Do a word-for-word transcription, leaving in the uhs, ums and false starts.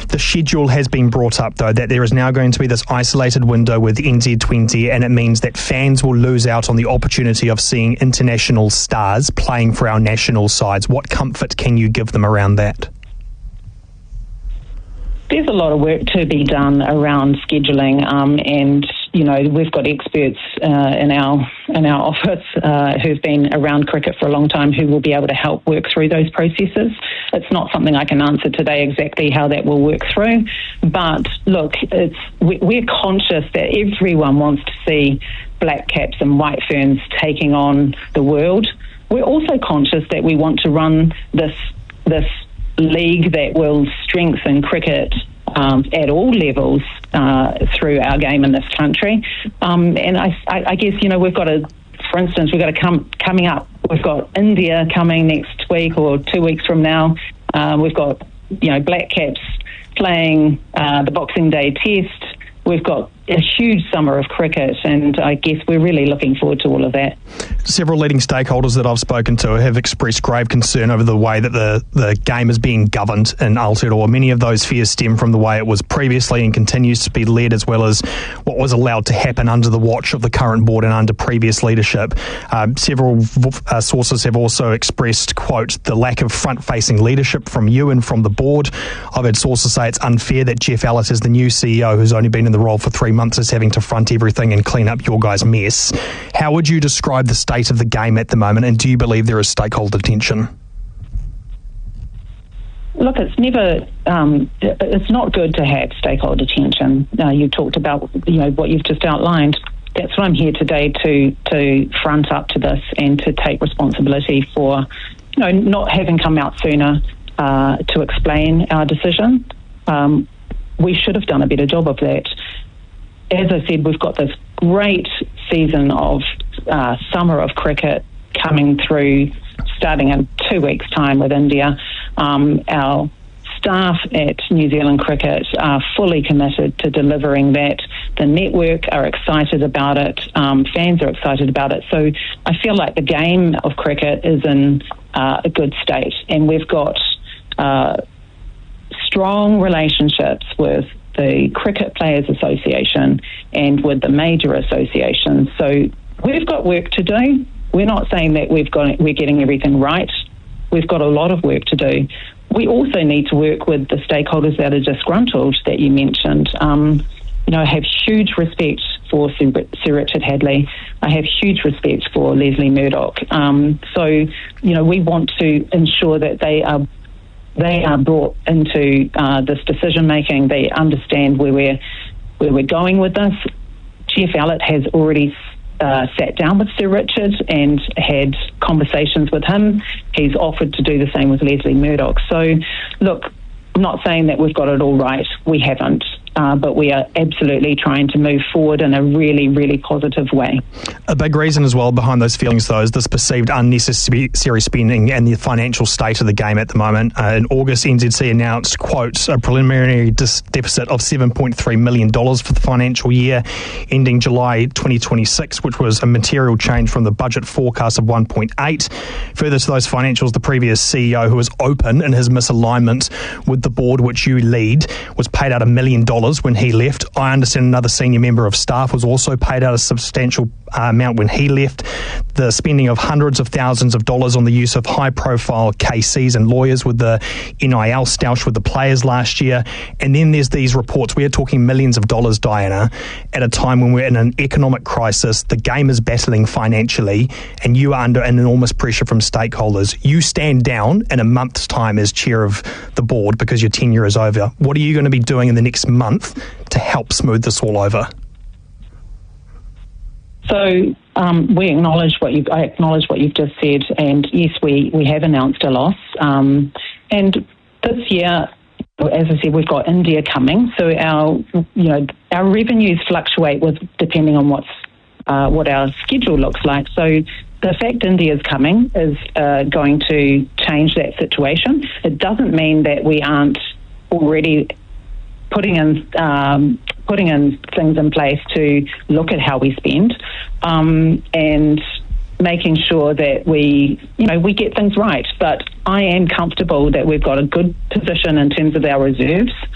The schedule has been brought up, though, that there is now going to be this isolated window with N Z twenty, and it means that fans will lose out on the opportunity of seeing international stars playing for our national sides. What comfort can you give them around that? There's a lot of work to be done around scheduling, um, and you know we've got experts uh, in our in our office uh, who've been around cricket for a long time who will be able to help work through those processes. It's not something I can answer today exactly how that will work through, but look, it's we, we're conscious that everyone wants to see Black Caps and White Ferns taking on the world. We're also conscious that we want to run this this. league that will strengthen cricket um, at all levels uh, through our game in this country. Um, and I, I, I guess, you know, we've got to, for instance, we've got to come coming up, we've got India coming next week or two weeks from now. Uh, we've got, you know, Black Caps playing uh, the Boxing Day Test. We've got a huge summer of cricket, and I guess we're really looking forward to all of that. Several leading stakeholders that I've spoken to have expressed grave concern over the way that the, the game is being governed in Aotearoa. Many of those fears stem from the way it was previously and continues to be led, as well as what was allowed to happen under the watch of the current board and under previous leadership. Uh, several uh, sources have also expressed, quote, the lack of front-facing leadership from you and from the board. I've had sources say it's unfair that Jeff Allett is the new C E O who's only been in the role for three months is having to front everything and clean up your guys' mess. How would you describe the state of the game at the moment, and do you believe there is stakeholder tension? Look, it's never, um, it's not good to have stakeholder tension. Uh, you talked about, you know, what you've just outlined. That's what I'm here today to to front up to this and to take responsibility for, you know, not having come out sooner uh, to explain our decision. Um, we should have done a better job of that. As I said, we've got this great season of uh, summer of cricket coming through, starting in two weeks' time with India. Um, our staff at New Zealand Cricket are fully committed to delivering that. The network are excited about it. Um, fans are excited about it. So I feel like the game of cricket is in uh, a good state, and we've got uh, strong relationships with the Cricket Players Association and with the major associations. So we've got work to do. We're not saying that we've got we're getting everything right. We've got a lot of work to do. We also need to work with the stakeholders that are disgruntled that you mentioned. Um, you know, I have huge respect for Sir, Sir Richard Hadlee. I have huge respect for Leslie Murdoch. Um, so, you know, we want to ensure that they are They are brought into uh, this decision making. They understand where we're where we're going with this. Jeff Allett has already uh, sat down with Sir Richard and had conversations with him. He's offered to do the same with Leslie Murdoch. So, look, I'm not saying that we've got it all right. We haven't. Uh, but we are absolutely trying to move forward in a really, really positive way. A big reason as well behind those feelings, though, is this perceived unnecessary spending and the financial state of the game at the moment. Uh, in August, N Z C announced, quote, a preliminary dis- deficit of seven point three million dollars for the financial year ending July twenty twenty-six, which was a material change from the budget forecast of one point eight. Further to those financials, the previous C E O, who was open in his misalignment with the board which you lead, was paid out a million dollars when he left. I understand another senior member of staff was also paid out a substantial uh, amount when he left. The spending of hundreds of thousands of dollars on the use of high-profile K Cs and lawyers with the N I L stoush with the players last year. And then there's these reports. We are talking millions of dollars, Diana, at a time when we're in an economic crisis. The game is battling financially, and you are under an enormous pressure from stakeholders. You stand down in a month's time as chair of the board because your tenure is over. What are you going to be doing in the next month to help smooth this all over? So um, we acknowledge what you I acknowledge what you've just said, and yes, we, we have announced a loss. Um, and this year, as I said, we've got India coming, so our you know our revenues fluctuate with depending on what's uh, what our schedule looks like. So the fact India's coming is uh, going to change that situation. It doesn't mean that we aren't already putting in um, putting in things in place to look at how we spend um, and making sure that we, you know, we get things right. But I am comfortable that we've got a good position in terms of our reserves.